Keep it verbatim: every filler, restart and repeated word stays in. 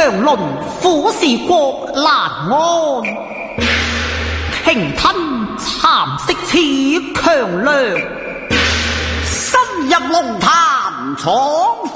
强论虎视国难安，平吞蚕食似强梁，深入龙潭藏